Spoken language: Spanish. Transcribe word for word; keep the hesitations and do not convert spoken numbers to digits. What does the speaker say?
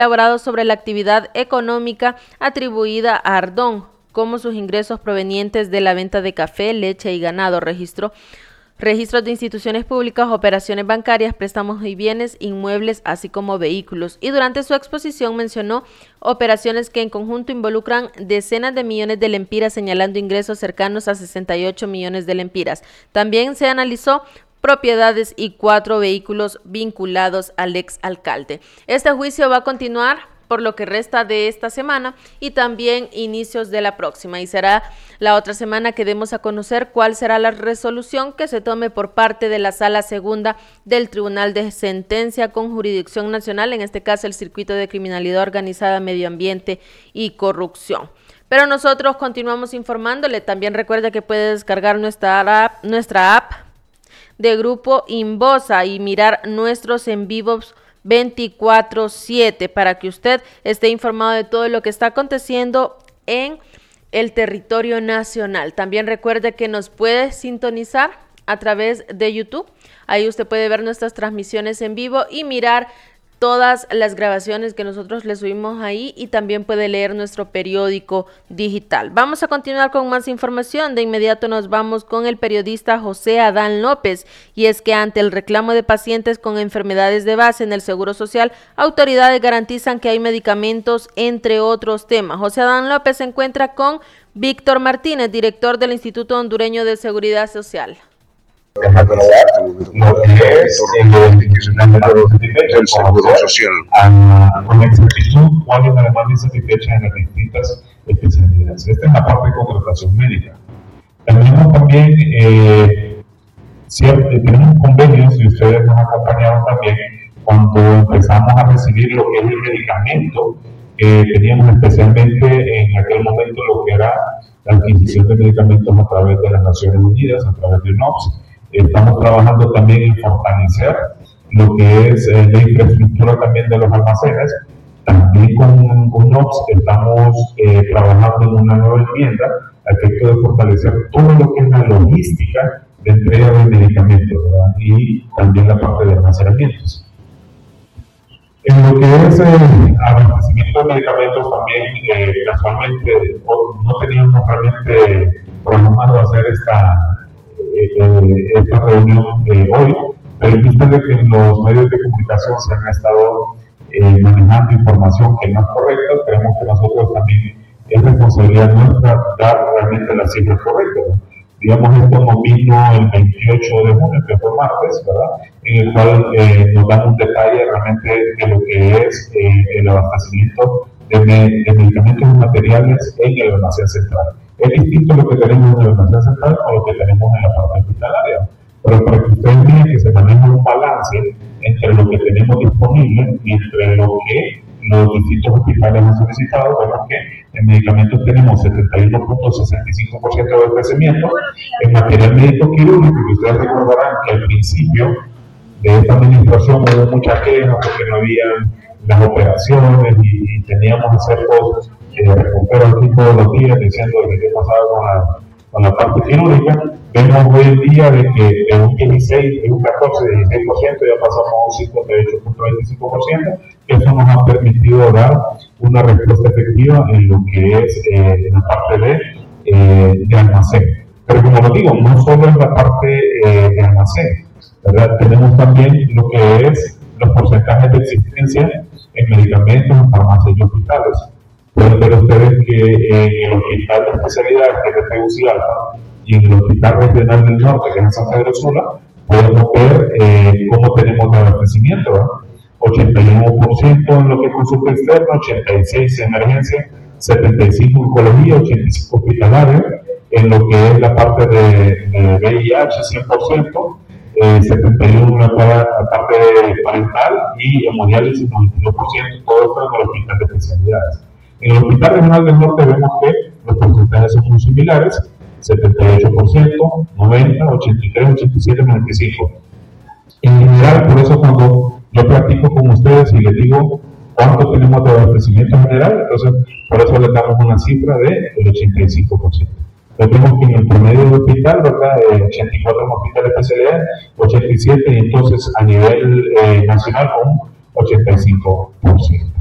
elaborado sobre la actividad económica atribuida a Ardón, como sus ingresos provenientes de la venta de café, leche y ganado, registro, registros de instituciones públicas, operaciones bancarias, préstamos y bienes inmuebles, así como vehículos. Y durante su exposición mencionó operaciones que en conjunto involucran decenas de millones de lempiras, señalando ingresos cercanos a sesenta y ocho millones de lempiras. También se analizó propiedades y cuatro vehículos vinculados al ex alcalde. Este juicio va a continuar por lo que resta de esta semana y también inicios de la próxima, y será la otra semana que demos a conocer cuál será la resolución que se tome por parte de la Sala Segunda del Tribunal de Sentencia con jurisdicción nacional, en este caso el Circuito de Criminalidad Organizada, Medio Ambiente y Corrupción. Pero nosotros continuamos informándole. También recuerda que puede descargar nuestra app, nuestra app de Grupo Inbosa y mirar nuestros en vivos veinticuatro siete para que usted esté informado de todo lo que está aconteciendo en el territorio nacional. También recuerde que nos puede sintonizar a través de YouTube. Ahí usted puede ver nuestras transmisiones en vivo y mirar todas las grabaciones que nosotros le subimos ahí, y también puede leer nuestro periódico digital. Vamos a continuar con más información. De inmediato nos vamos con el periodista José Adán López, y es que ante el reclamo de pacientes con enfermedades de base en el Seguro Social, autoridades garantizan que hay medicamentos, entre otros temas. José Adán López se encuentra con Víctor Martínez, director del Instituto Hondureño de Seguridad Social. Lo que es el identificación del Seguro Social. A, con exactitud, cuál es la demanda insatisfecha en las distintas especialidades. Esta es la parte de contratación médica. Tenemos también, eh, cierto, tenemos convenios, y ustedes nos acompañaron también, cuando empezamos a recibir lo que es el medicamento, que teníamos especialmente en aquel momento lo que era la adquisición de medicamentos a través de las Naciones Unidas, a través de U N O P S. Estamos trabajando también en fortalecer lo que es eh, la infraestructura también de los almacenes. También con U N O P S estamos eh, trabajando en una nueva enmienda a efecto de fortalecer todo lo que es la logística de entrega de medicamentos, ¿verdad? Y también la parte de almacenamientos. En lo que es el eh, abastecimiento de medicamentos también, eh, casualmente no teníamos realmente programado hacer esta Eh, esta reunión eh, hoy, pero en vista de que los medios de comunicación se han estado eh, manejando información que no es correcta, creemos que nosotros también es responsabilidad nuestra dar realmente las cifras correctas. Digamos, esto nos vino el veintiocho de junio, que fue martes, ¿verdad? En el cual eh, nos dan un detalle realmente de lo que es eh, el abastecimiento de, me, de medicamentos y materiales en el almacén central. Es distinto lo que tenemos en el almacén central con lo que tenemos en la parte hospitalaria. Pero para que ustedes vean que se maneja un balance entre lo que tenemos disponible y entre lo que los distintos hospitales han solicitado, vemos que en medicamentos tenemos setenta y uno punto sesenta y cinco por ciento de crecimiento. En material médico quirúrgico, que ustedes recordarán que al principio de esta administración hubo mucha queja porque no había las operaciones y, y teníamos que hacer cosas. Eh, recupero aquí todos los días diciendo de qué pasaba con la, con la parte quirúrgica. Vemos hoy en día de que de un dieciséis, de un catorce, dieciséis por ciento ya pasamos a un cincuenta y ocho punto veinticinco por ciento, que eso nos ha permitido dar una respuesta efectiva en lo que es eh, en la parte de, eh, de almacén. Pero como lo digo, no solo en la parte eh, de almacén, ¿verdad? Tenemos también lo que es los porcentajes de existencia en medicamentos, en farmacias y hospitales. Pueden ver ustedes que en el hospital de especialidad, que es de Tegucigalpa, y en el hospital regional del norte, que es en San Pedro Sula, podemos ver eh, cómo tenemos de abastecimiento, ¿verdad? ochenta y uno por ciento en lo que es consulta externa, ochenta y seis por ciento en emergencia, setenta y cinco por ciento en oncología, ochenta y cinco por ciento hospitalario, en lo que es la parte de, de V I H, cien por ciento, eh, setenta y uno por ciento en la parte parental y hemodiálisis, noventa y dos por ciento, todo esto en el hospital de especialidades. En el Hospital Regional del Norte vemos que los porcentajes son muy similares, setenta y ocho por ciento, noventa, ochenta y tres, ochenta y siete, noventa y cinco. En general, por eso cuando yo platico con ustedes y les digo cuánto tenemos de abastecimiento general, entonces por eso les damos una cifra del ochenta y cinco por ciento. Entonces vemos que en el promedio del hospital, ¿verdad? Eh, ochenta y cuatro en hospital de especialidad, ochenta y siete, y entonces a nivel eh, nacional un ochenta y cinco por ciento.